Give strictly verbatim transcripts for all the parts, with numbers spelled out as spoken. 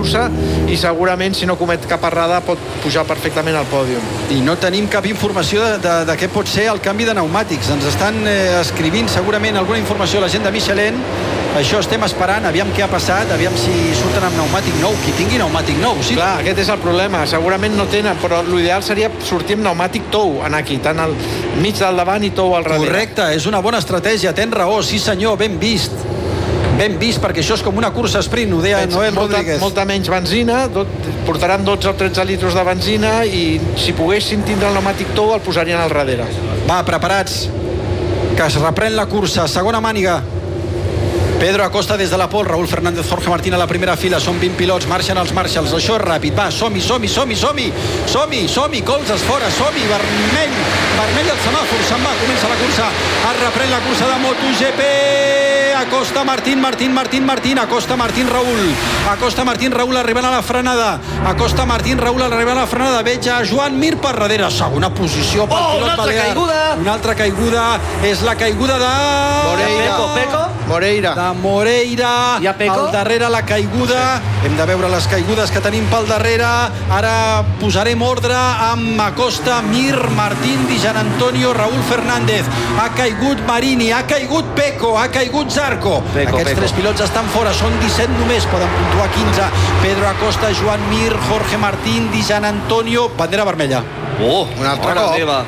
cursa i segurament si no comet cap errada pot pujar perfectament al pòdium. I no tenim cap informació de, de, de què pot ser el canvi de pneumàtics. Ens estan eh, escrivint segurament alguna informació la gent de Michelin. Això estem esperant, aviam què ha passat, aviam si surten amb pneumàtic nou, qui tingui pneumàtic nou. Sí? Clar, aquest és el problema, segurament no tenen, però l'ideal seria sortir amb pneumàtic tou en aquí, tant al mig del davant i tou al darrere. Correcte, és una bona estratègia, tens raó, sí senyor, ben vist. Ben vist, perquè això és com una cursa sprint, ho deia Noel molta, Rodríguez. Molta menys benzina, tot, portaran dotze o tretze litres de benzina i si poguessin tindre el pneumàtic tou el posarien al darrere. Va, preparats, que es reprèn la cursa, segona màniga. Pedro Acosta des de la pol, Raúl Fernández, Jorge Martín a la primera fila, són vint pilots, marxen els Marshalls, això és ràpid, va, som-hi, som-hi, som-hi, som-hi, som-hi, som-hi, colzes fora, som-hi, vermell, vermell el semàfor, se'n va, comença la cursa, es reprèn la cursa de MotoGP, Acosta, Martín, Martín, Martín, Martín, Acosta, Martín, Raúl, Acosta, Martín, Raúl arribant a la frenada, Acosta, Martín, Raúl arribant a la frenada, veig a Joan Mir per darrere, segona posició pel oh, pilot balear. Caiguda. Una altra caiguda, és la caiguda de... Moreira. Peco, Peco. Moreira. De Moreira, al darrere la caiguda, sí. Hem de veure les caigudes que tenim pel darrere, ara posarem ordre amb Acosta, Mir, Martín, Di Gian Antonio, Raúl Fernández, ha caigut Marini, ha caigut Peco, ha caigut Zarco, Peco, aquests Peco. tres pilots estan fora, són disset només, poden puntuar quinze, Pedro Acosta, Joan Mir, Jorge Martín, Di Gian Antonio, bandera vermella. Oh, un altre cop. Meva.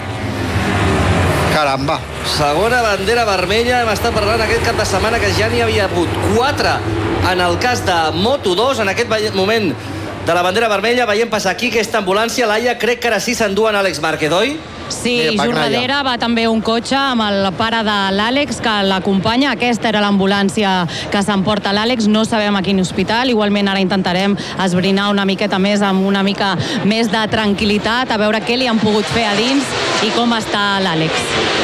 Caramba. Segona bandera vermella, hem estat parlant aquest cap de setmana que ja n'hi havia hagut quatre en el cas de Moto dos, en aquest moment de la bandera vermella, veiem passar aquí aquesta ambulància, Laia, crec que ara sí s'enduen Àlex Márquez, oi? Sí, just darrere va també un cotxe amb el pare de l'Àlex que l'acompanya. Aquesta era l'ambulància que s'emporta l'Àlex. No sabem a quin hospital. Igualment ara intentarem esbrinar una miqueta més amb una mica més de tranquil·litat, a veure què li han pogut fer a dins i com està l'Àlex.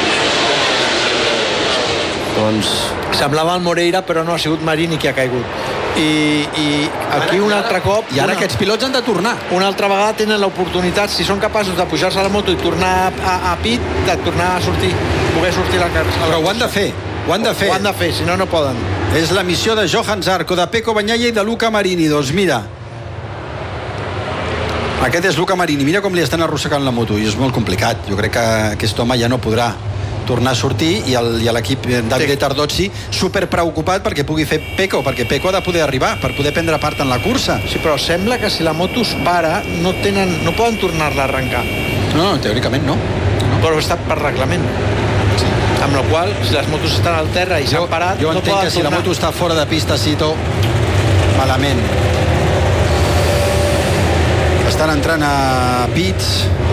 Doncs semblava el Moreira, però no ha sigut Marini qui ha caigut. I, i aquí un altre cop i ara una, aquests pilots han de tornar una altra vegada tenen l'oportunitat, si són capaços de pujar-se a la moto i tornar a, a pit, de tornar a sortir, poder sortir la carrera. Però ho han de fer, ho han de fer ho han de fer, si no, no poden. És la missió de Johan Zarco, de Pecco Bagnaia i de Luca Marini. Doncs mira, aquest és Luca Marini, mira com li estan arrossegant la moto i és molt complicat, jo crec que aquest home ja no podrà tornar a sortir i l'equip Davide Tardozzi super preocupat perquè pugui fer Pecco, perquè Pecco ha de poder arribar per poder prendre part en la cursa. Sí, però sembla que si la moto es para no, tenen, no poden tornar-la a arrencar. No, no, teòricament no. no. Però està per reglament. Sí. Amb la qual cosa, si les motos estan al terra i s'han parat, jo no entenc poden que si tornar. la moto està fora de pista, Cito, malament. Estan entrant a pits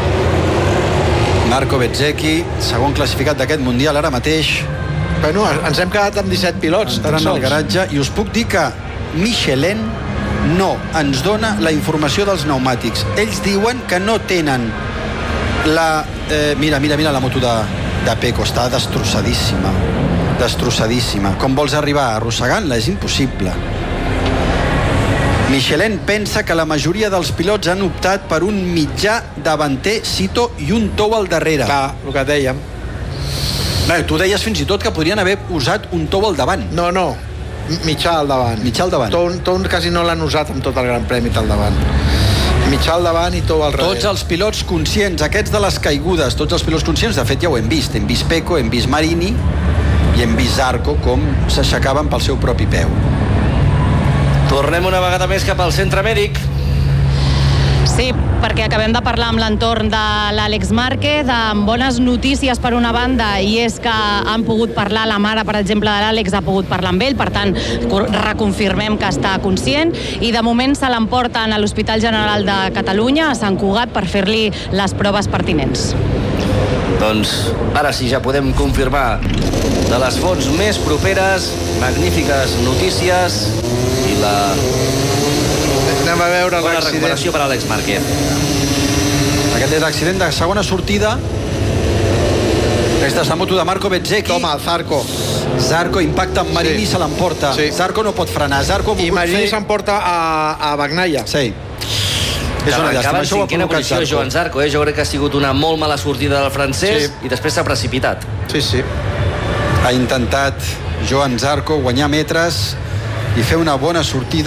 Marco Bezzecchi, segon classificat d'aquest Mundial ara mateix. Bueno, ens hem quedat amb disset pilots. Entrant al garatge, i us puc dir que Michelin no ens dona la informació dels pneumàtics. Ells diuen que no tenen la... Eh, mira, mira, mira la moto de, de Pecco, està destrossadíssima. Destrossadíssima. Com vols arribar arrossegant-la? És impossible. Michelin pensa que la majoria dels pilots han optat per un mitjà davanter, Cito, i un tou al darrere. Clar, el que dèiem. No, tu deies fins i tot que podrien haver usat un tou al davant. No, no, mitjà al davant. Mitjà al davant. Tou, tou quasi no l'han usat amb tot el Gran Premi al davant. Mitjà al davant i tou al darrere. Tots els pilots conscients, aquests de les caigudes, tots els pilots conscients, de fet ja ho hem vist. Hem vist Pecco, hem vist Marini i hem vist Zarco com s'aixecaven pel seu propi peu. Tornem una vegada més cap al centre mèdic. Sí, perquè acabem de parlar amb l'entorn de l'Àlex Márquez, amb bones notícies per una banda, i és que han pogut parlar, la mare, per exemple, de l'Àlex ha pogut parlar amb ell, per tant, reconfirmem que està conscient, i de moment se l'emporten a l'Hospital General de Catalunya, a Sant Cugat, per fer-li les proves pertinents. Doncs ara sí, ja podem confirmar de les fonts més properes, magnífiques notícies i la... Anem a veure bona recuperació per a Àlex Márquez. Aquest és l'accident de segona sortida. Aquesta és la moto de Marco Bezzecchi. Toma, Zarco. Zarco impacta amb Marini i Sí. se l'emporta. Sí. Zarco no pot frenar. Zarco I Marini fer... s'emporta a, a Bagnaia. Sí. És una llàstima, això ho ha provocat Zarco. Joan Zarco, eh? Jo crec que ha sigut una molt mala sortida del francès, sí. I després s'ha precipitat. Sí, sí. Ha intentat Joan Zarco guanyar metres i fer una bona sortida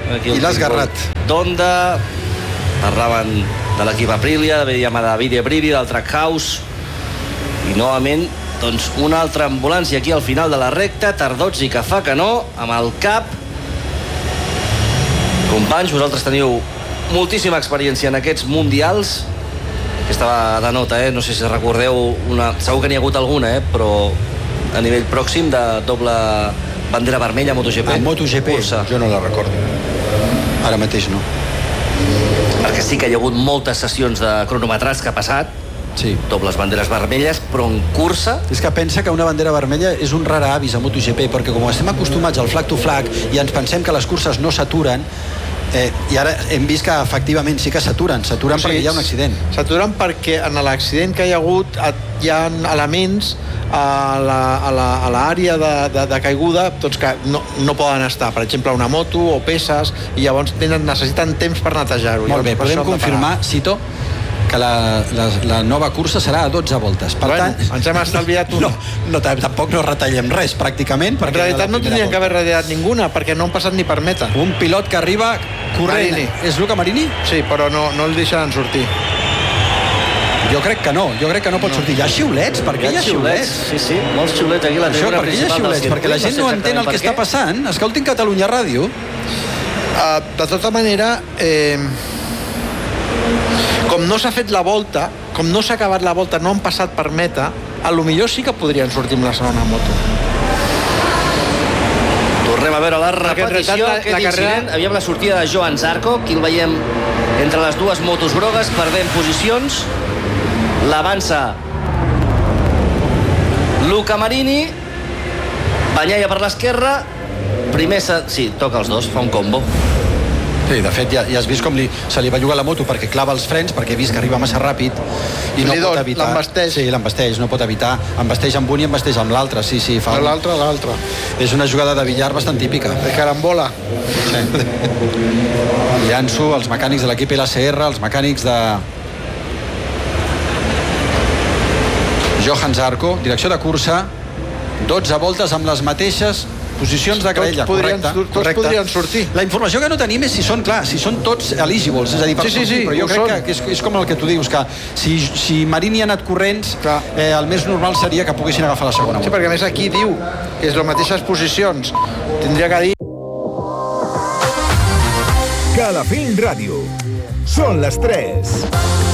Aquí I l'has garrat. D'Onda, parlaven de l'equip Aprilia, veiem a Davide Bridi, del Trackhouse, i novament, doncs, una altra ambulància aquí al final de la recta, Tardozzi que fa que no, amb el cap. Companys, vosaltres teniu moltíssima experiència en aquests mundials. Aquesta va de nota, eh? No sé si recordeu, una... segur que n'hi ha hagut alguna, eh? Però a nivell pròxim de doble bandera vermella a MotoGP. A MotoGP, cursa. Jo no la recordo. Ara mateix no. Perquè sí que hi ha hagut moltes sessions de cronometrats que ha passat, sí. Dobles banderes vermelles, però en cursa... És que pensa que una bandera vermella és un rara avis a MotoGP, perquè com estem acostumats al flag to flag i ens pensem que les curses no s'aturen, eh, i ara hem vist que efectivament sí que s'aturen, s'aturen o sigui, perquè hi ha un accident. S'aturen perquè en l'accident que hi ha hagut hi ha elements a l'àrea de, de, de caiguda doncs que no, no poden estar, per exemple una moto o peces, i llavors tenen, necessiten temps per netejar-ho. Molt bé, podem confirmar, Cito, que la, la, la nova cursa serà a dotze voltes. Per bueno, tant, ens hem estalviat una. No, no, tampoc no retallem res, pràcticament. En realitat no tindrien que haver retallat ninguna, perquè no han passat ni per meta. Un pilot que arriba corrent. Marini. És Luca Marini? Sí, però no, no el deixaran sortir. Jo crec que no, jo crec que no pot no. sortir. Hi ha xiulets? Per què hi ha xiulets? Sí, sí, molts xiulets aquí. La Això, per què hi ha xiulets? Perquè la gent no entén el que està passant. Escoltin Catalunya Ràdio. Uh, de tota manera, eh, com no s'ha fet la volta, com no s'ha acabat la volta, no han passat per meta, a lo millor sí que podrien sortir amb la segona moto. Tornem a veure la repetició, la, aquest la carrera... incident. Aviam la sortida de Joan Zarco, aquí el veiem entre les dues motos grogues, perdent posicions. L'avança Luca Marini, Bagnaia per l'esquerra, primer... Sí, toca els dos, fa un combo. Sí, de fet, ja, ja has vist com li, se li va llogar la moto perquè clava els frens, perquè he vist que arriba massa ràpid i no li pot evitar... L'embasteix. Sí, l'embasteix, no pot evitar. Embasteix amb un i embasteix amb l'altre. Sí, sí, fa... L'altre, l'altre. És una jugada de billar bastant típica. De carambola. Sí. Llanço els mecànics de l'equip L C R, els mecànics de... Johan Zarco, direcció de cursa, dotze voltes amb les mateixes posicions de graella, tots podrien, correcte, tots correcte. podrien sortir. La informació que no tenim és si són, clar, si són tots eligibles, és a dir, per sí, sí, sí, sortir, però jo crec que, que és, és com el que tu dius, que si, si Marini ha anat corrents, eh, el més normal seria que poguessin agafar la segona. Sí, perquè a més aquí diu que és les mateixes posicions. Tindria que dir... Calafell Ràdio. Són les tres.